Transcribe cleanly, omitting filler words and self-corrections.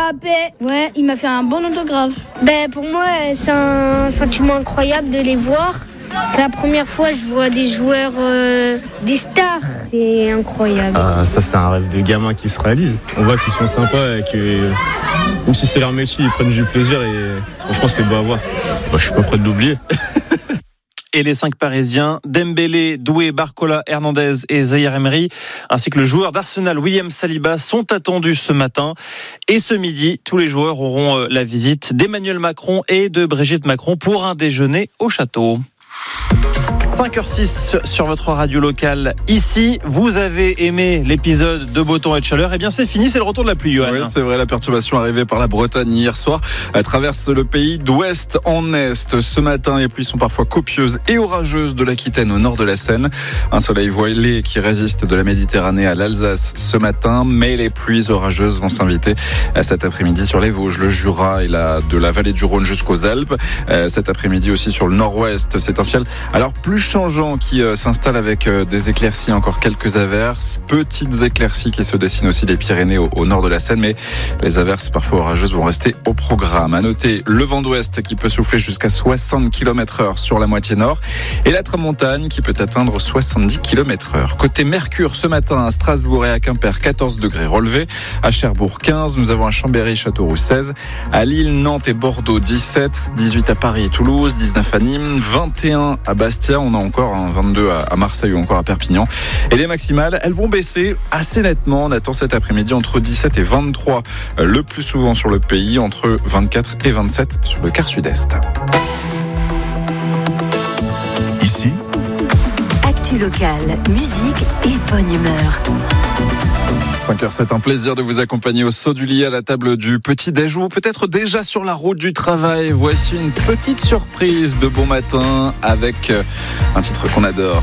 Mbappé. Ouais, il m'a fait un bon autographe. Pour moi, c'est un sentiment incroyable de les voir. C'est la première fois que je vois des joueurs, des stars. C'est incroyable. Ça, c'est un rêve de gamin qui se réalise. On voit qu'ils sont sympas et que, même si c'est leur métier, ils prennent du plaisir et franchement, c'est beau à voir. Je suis pas prêt de l'oublier. Et les 5 Parisiens, Dembélé, Doué, Barcola, Hernandez et Zaïre Emery, ainsi que le joueur d'Arsenal William Saliba sont attendus ce matin. Et ce midi, tous les joueurs auront la visite d'Emmanuel Macron et de Brigitte Macron pour un déjeuner au château. 5h06 sur votre radio locale. Ici, vous avez aimé l'épisode de Beau temps et de chaleur. Eh bien, c'est fini, c'est le retour de la pluie, Johan. Oui, c'est vrai, la perturbation arrivée par la Bretagne hier soir traverse le pays d'ouest en est. Ce matin, les pluies sont parfois copieuses et orageuses de l'Aquitaine au nord de la Seine. Un soleil voilé qui résiste de la Méditerranée à l'Alsace ce matin, mais les pluies orageuses vont s'inviter cet après-midi sur les Vosges, le Jura et de la vallée du Rhône jusqu'aux Alpes. Cet après-midi aussi sur le nord-ouest, c'est un ciel alors plus changeant qui s'installe avec des éclaircies, encore quelques averses, petites éclaircies qui se dessinent aussi des Pyrénées au nord de la Seine, mais les averses parfois orageuses vont rester au programme. À noter le vent d'ouest qui peut souffler jusqu'à 60 km/h sur la moitié nord et la tramontane qui peut atteindre 70 km/h. Côté Mercure, ce matin à Strasbourg et à Quimper, 14 degrés relevés, à Cherbourg 15, nous avons à Chambéry, Châteauroux 16, à Lille, Nantes et Bordeaux 17, 18 à Paris et Toulouse, 19 à Nîmes, 21 à Bastia, on a encore 22 à Marseille ou encore à Perpignan. Et les maximales, elles vont baisser assez nettement. On attend cet après-midi entre 17 et 23 le plus souvent sur le pays, entre 24 et 27 sur le quart sud-est. Ici, actu locale, musique et bonne humeur. 5h07, un plaisir de vous accompagner au saut du lit à la table du petit-déj ou peut-être déjà sur la route du travail. Voici une petite surprise de bon matin avec un titre qu'on adore.